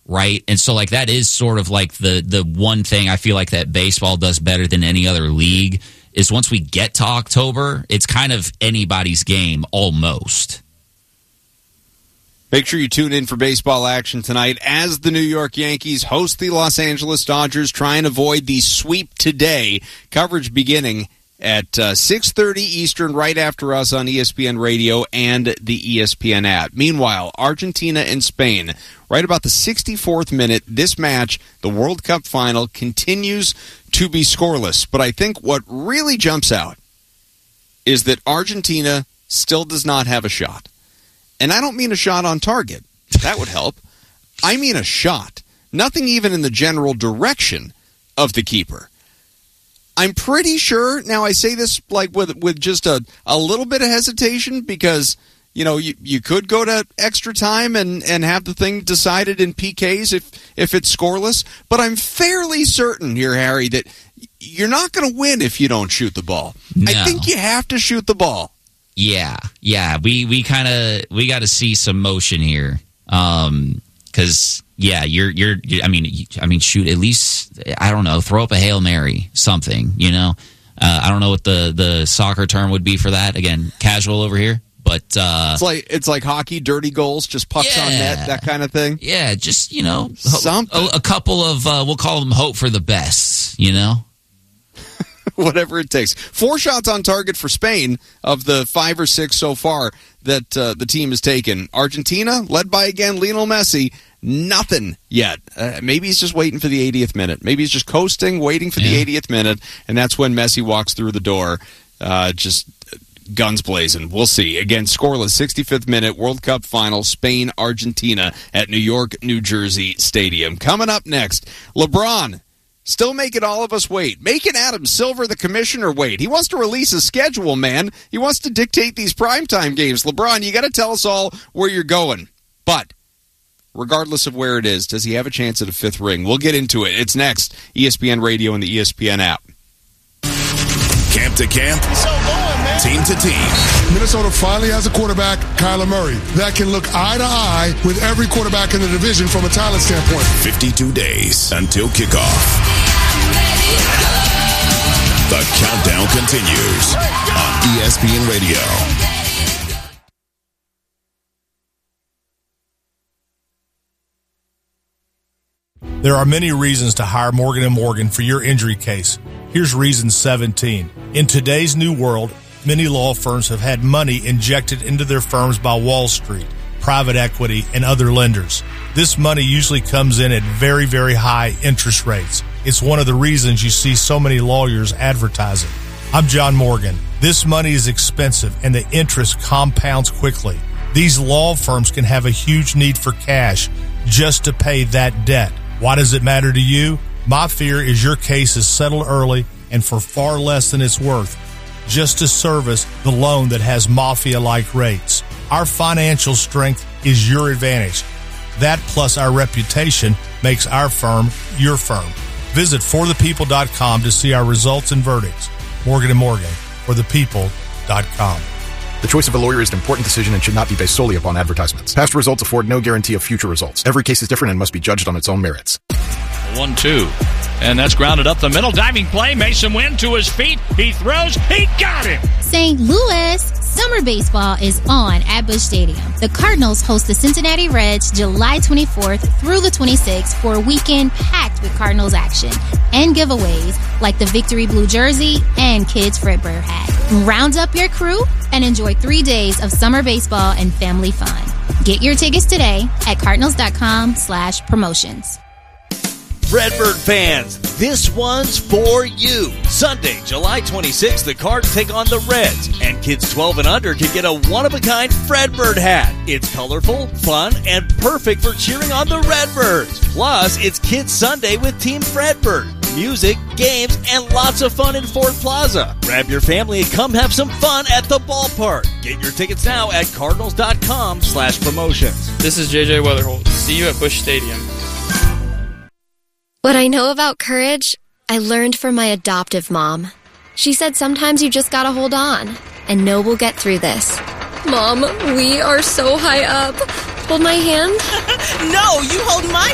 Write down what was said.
right? And so, like, that is sort of like the one thing I feel like that baseball does better than any other league is once we get to October, it's kind of anybody's game almost. Make sure you tune in for baseball action tonight as the New York Yankees host the Los Angeles Dodgers. Try and avoid the sweep today. Coverage beginning at 6:30 Eastern, right after us on ESPN Radio and the ESPN app. Meanwhile, Argentina and Spain, right about the 64th minute, this match, the World Cup final, continues to be scoreless. But I think what really jumps out is that Argentina still does not have a shot. And I don't mean a shot on target. That would help. I mean a shot. Nothing even in the general direction of the keeper. I'm pretty sure, now I say this like with just a little bit of hesitation because, you know, you could go to extra time and have the thing decided in PKs if it's scoreless. But I'm fairly certain here, Harry, that you're not going to win if you don't shoot the ball. No. I think you have to shoot the ball. Yeah. We got to see some motion here, because I mean, shoot, at least, I don't know, throw up a Hail Mary, something, you know. I don't know what the soccer term would be for that. Again, casual over here, but it's like hockey, dirty goals, just pucks on net, that kind of thing. Yeah, just, you know, a couple of we'll call them hope for the best, you know. Whatever it takes. 4 shots on target for Spain of the 5 or 6 so far that the team has taken. Argentina, led by, again, Lionel Messi, nothing yet. Maybe he's just waiting for the 80th minute. Maybe he's just coasting, waiting for the 80th minute, and that's when Messi walks through the door, just guns blazing. We'll see. Again, scoreless, 65th minute, World Cup final, Spain-Argentina at New York, New Jersey Stadium. Coming up next, LeBron. Still making all of us wait. Making Adam Silver, the commissioner, wait. He wants to release a schedule, man. He wants to dictate these primetime games. LeBron, you got to tell us all where you're going. But regardless of where it is, does he have a chance at a 5th ring? We'll get into it. It's next. ESPN Radio and the ESPN app. Camp to camp, team to team. Minnesota finally has a quarterback, Kyler Murray, that can look eye to eye with every quarterback in the division from a talent standpoint. 52 days until kickoff. The countdown continues on ESPN Radio. There are many reasons to hire Morgan & Morgan for your injury case. Here's reason 17. In today's new world, many law firms have had money injected into their firms by Wall Street, private equity, and other lenders. This money usually comes in at very, very high interest rates. It's one of the reasons you see so many lawyers advertising. I'm John Morgan. This money is expensive, and the interest compounds quickly. These law firms can have a huge need for cash just to pay that debt. Why does it matter to you? My fear is your case is settled early and for far less than it's worth, just to service the loan that has mafia-like rates. Our financial strength is your advantage. That plus our reputation makes our firm your firm. Visit forthepeople.com to see our results and verdicts. Morgan & Morgan, forthepeople.com. The choice of a lawyer is an important decision and should not be based solely upon advertisements. Past results afford no guarantee of future results. Every case is different and must be judged on its own merits. 1-2. And that's grounded up the middle. Diving play. Mason Wynn to his feet. He throws. He got him. St. Louis. Summer baseball is on at Busch Stadium. The Cardinals host the Cincinnati Reds July 24th through the 26th for a weekend packed with Cardinals action and giveaways like the Victory Blue Jersey and Kids Fredbear hat. Round up your crew and enjoy 3 days of summer baseball and family fun. Get your tickets today at cardinals.com/promotions. Redbird fans, this one's for you. Sunday, July 26th, the Cards take on the Reds, and kids 12 and under can get a one-of-a-kind Fredbird hat. It's colorful, fun, and perfect for cheering on the Redbirds. Plus, it's Kids Sunday with Team Fredbird. Music, games, and lots of fun in Ford Plaza. Grab your family and come have some fun at the ballpark. Get your tickets now at cardinals.com/promotions. This is JJ Weatherholt. See you at Busch Stadium. What I know about courage, I learned from my adoptive mom. She said sometimes you just gotta hold on and know we'll get through this. Mom, we are so high up. Hold my hand. No, you hold my